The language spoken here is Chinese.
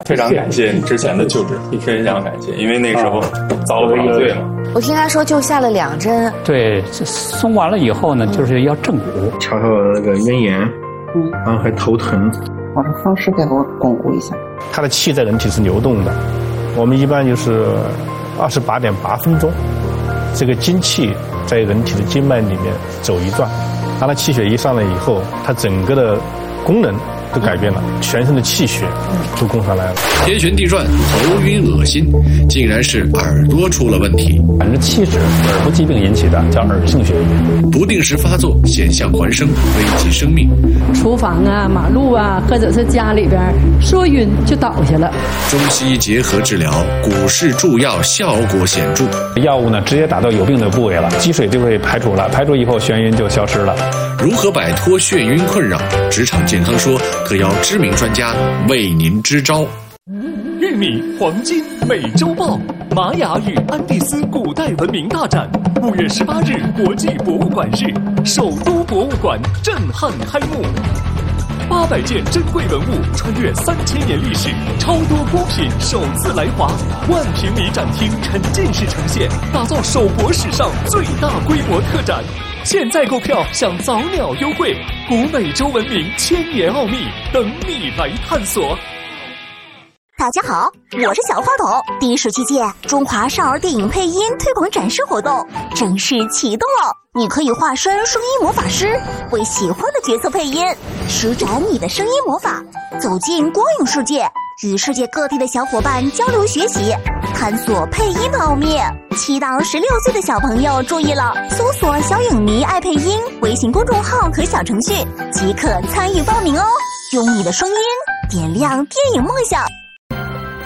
非常感谢你之前的救治，非常感谢，因为那时候遭了不少罪嘛。 我听他说就下了2针。 对，送完了以后呢，就是要正骨， 瞧瞧那个咽炎，然后还头疼。 我说方式给我巩固一下。 它的气在人体是流动的，我们一般就是28.8分钟，这个精气在人体的经脉里面走一转，当它气血一上来以后，它整个的功能都改变了，全身的气血都供上来了。 天旋地转，头晕恶心，竟然是耳朵出了问题。 70%是耳部疾病引起的，叫耳性眩晕。 不定时发作，险象环生，危及生命。 厨房啊、马路啊，或者是家里边说晕就倒下了。 中西医结合治疗，股市助药效果显著。 药物呢，直接打到有病的部位了，积水就会排除了，排除以后眩晕就消失了。 如何摆脱眩晕困扰？职场健康说特邀知名专家为您支招。 玉米黄金美洲豹，玛雅与安第斯古代文明大展，5月18日国际博物馆日，首都博物馆震撼开幕。800件珍贵文物穿越3000年历史，超多孤品首次来华，1万平米展厅沉浸式呈现，打造首博史上最大规模特展。现在购票享早鸟优惠，古美洲文明千年奥秘等你来探索。 大家好，我是小话筒。第17届中华少儿电影配音推广展示活动正式启动了，你可以化身声音魔法师，为喜欢的角色配音，施展你的声音魔法，走进光影世界，与世界各地的小伙伴交流学习，探索配音的奥秘。7到16岁的小朋友注意了，搜索小影迷爱配音微信公众号和小程序即可参与报名哦，用你的声音点亮电影梦想，